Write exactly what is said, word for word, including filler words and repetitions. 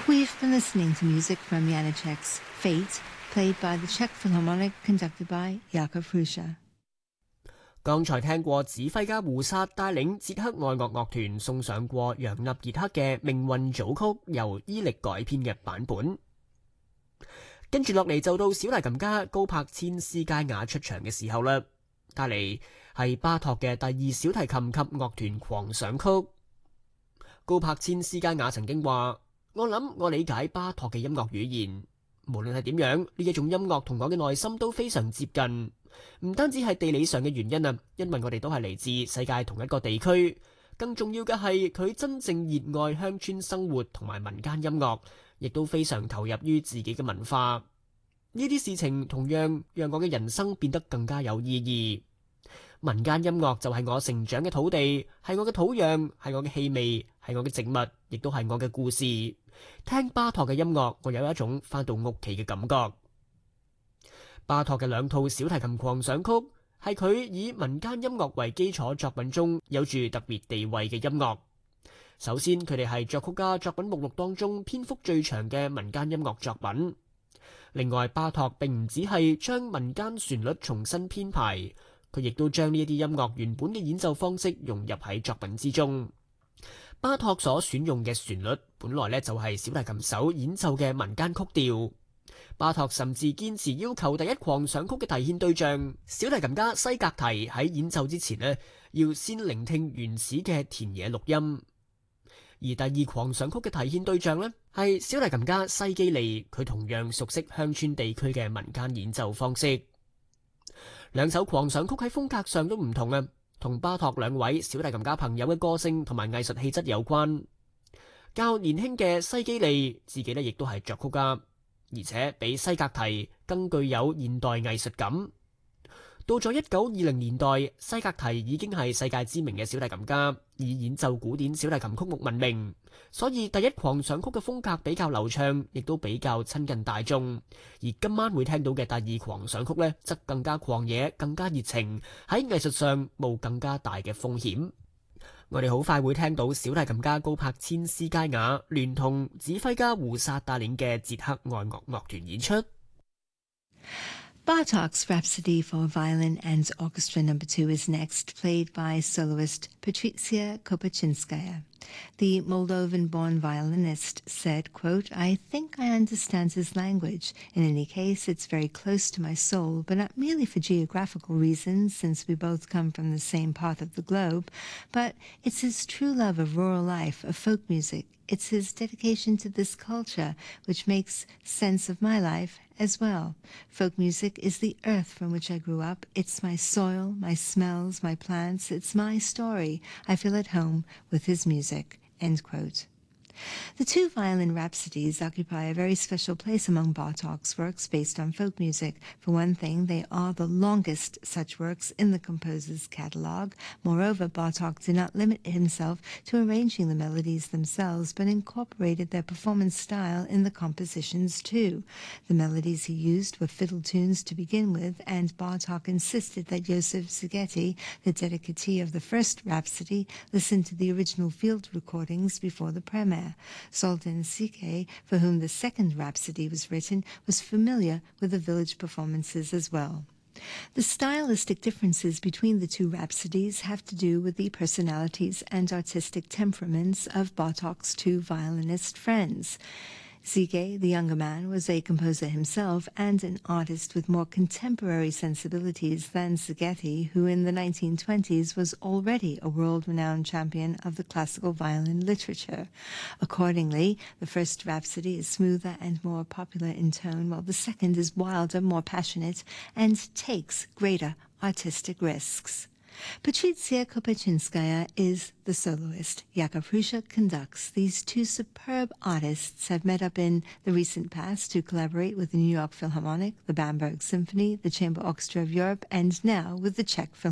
We've been listening to music from Janacek's Fate, played by the Czech Philharmonic, conducted by Jakub Hrusa。 剛才聽過指揮家胡薩帶領捷克愛樂樂團送上過楊納傑克嘅命運組曲，由伊力改編嘅版本。跟住落嚟就到小提琴家高柏千斯佳雅出場嘅時候啦，帶嚟係巴托嘅第二小提琴及樂團狂想曲。高柏千斯佳雅曾經話：我諗我理解巴托嘅音樂語言，無論係點樣，呢一種音樂同我嘅內心都非常接近。唔單止係地理上嘅原因啊，因為我哋都係嚟自世界同一個地區。更重要嘅係佢真正熱愛鄉村生活同埋民間音樂，亦都非常投入於自己嘅文化。呢啲事情同樣讓我嘅人生變得更加有意義。民間音樂就係我成長嘅土地，係我嘅土壤，係我嘅氣味，係我嘅植物，亦都係我嘅故事。聽巴托嘅音樂，我有一種返到屋企嘅感覺。巴托嘅兩套小提琴狂想曲係佢以民間音樂為基礎作品中有住特別地位嘅音樂。首先，佢哋係作曲家作品目錄當中篇幅最長嘅民間音樂作品。另外，巴托並唔只係將民間旋律重新編排，佢亦都將呢一啲音樂原本嘅演奏方式融入喺作品之中。巴托所選用嘅旋律本來呢就係小提琴手演奏嘅民間曲調。巴托甚至堅持要求第一狂想曲嘅提獻對象小提琴家西格提喺演奏之前呢，要先聆聽原始嘅田野錄音。而第二狂想曲嘅提獻對象呢，係小提琴家西基利，佢同樣熟悉鄉村地區嘅民間演奏方式。兩首狂想曲喺風格上都唔同啊，同巴托兩位小提琴家朋友嘅個性同埋藝術氣質有關。較年輕嘅西基利自己呢亦都係作曲家，而且比西格提更具有現代藝術感。到咗一九二零年代，西格提已經係世界知名嘅小提琴家，以演奏古典小提琴曲目聞名，所以第一狂想曲嘅風格比較流暢，亦都比較親近大眾。而今晚會聽到嘅第二狂想曲呢，則更加狂野，更加熱情，喺藝術上冒更加大嘅風險。我哋好快會聽到小提琴家高柏千斯佳雅聯同指揮家胡薩帶領嘅捷克愛樂樂團演出。 Bartók's Rhapsody for Violin and Orchestra Number Two is next, played by soloist Patricia Kopachinskaya. The Moldovan-born violinist said, quote, "I think I understand his language. In any case, it's very close to my soul, but not merely for geographical reasons, since we both come from the same part of the globe, but it's his true love of rural life, of folk music. It's his dedication to this culture, which makes sense of my life as well. Folk music is the earth from which I grew up. It's my soil, my smells, my plants. It's my story. I feel at home with his music." End quote. The two violin rhapsodies occupy a very special place among Bartók's works based on folk music. For one thing, they are the longest such works in the composer's catalogue. Moreover, Bartók did not limit himself to arranging the melodies themselves, but incorporated their performance style in the compositions too. The melodies he used were fiddle tunes to begin with, and Bartók insisted that Joseph Szigeti, the dedicatee of the first rhapsody, listen to the original field recordings before the premiere. Zoltán Székely, for whom the second rhapsody was written, was familiar with the village performances as well. The stylistic differences between the two rhapsodies have to do with the personalities and artistic temperaments of Bartók's two violinist friends. Székely, the younger man, was a composer himself and an artist with more contemporary sensibilities than Szigeti, who in the nineteen twenties was already a world-renowned champion of the classical violin literature. Accordingly, the first rhapsody is smoother and more popular in tone, while the second is wilder, more passionate, and takes greater artistic risks. Patricia Kopachinskaya is the soloist. Jakub Hrusa conducts. These two superb artists have met up in the recent past to collaborate with the New York Philharmonic, the Bamberg Symphony, the Chamber Orchestra of Europe, and now with the Czech Philharmonic.